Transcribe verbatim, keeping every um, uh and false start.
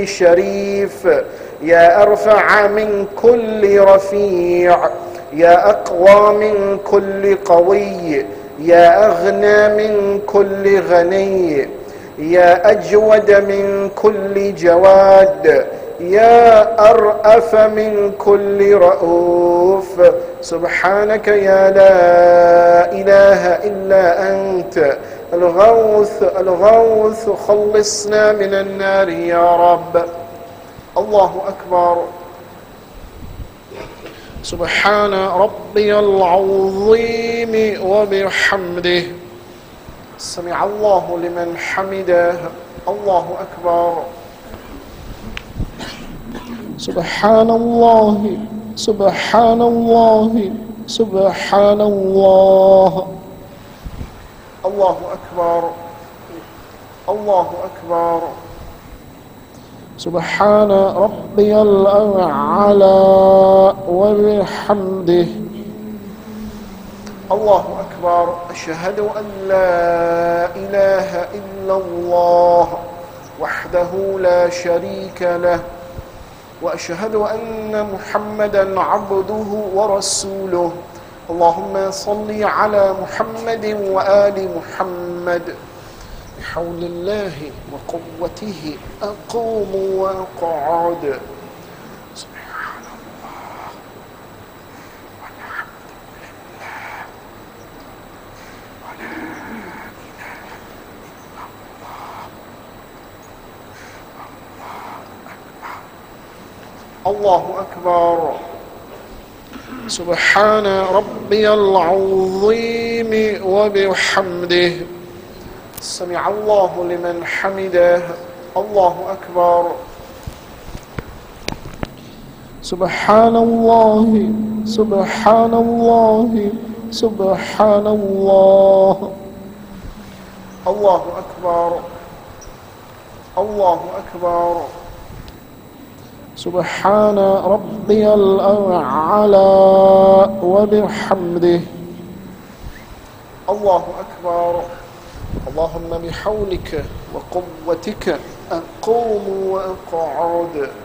شريف، يا أرفع من كل رفيع، يا أقوى من كل قوي، يا أغنى من كل غني، يا أجود من كل جواد، يا أرأف من كل رؤوف. سبحانك يا لا إله إلا أنت الغوث الغوث، خلصنا من النار يا رب. الله أكبر. سبحان ربي العظيم وبحمده. سمع الله لمن حمده. الله أكبر. سبحان الله سبحان الله سبحان الله. الله أكبر. الله أكبر. سبحان ربي الأعلى وبحمده. الله أكبر. أشهد أن لا إله إلا الله وحده لا شريك له، وأشهد أن محمدا عبده ورسوله. اللهم صل على محمد وآل محمد. بحول الله وقوته أقوم وأقعد. سبحان الله والحمد لله ولا إله إلا الله. الله أكبر. سبحان ربي العظيم وبحمده. سمع الله لمن حمده. الله أكبر. سبحان الله سبحان الله سبحان الله. الله أكبر. الله أكبر. سبحان ربي الأعلى وبحمده. الله أكبر. اللهم بحولك وقوتك أقوم وأقعد.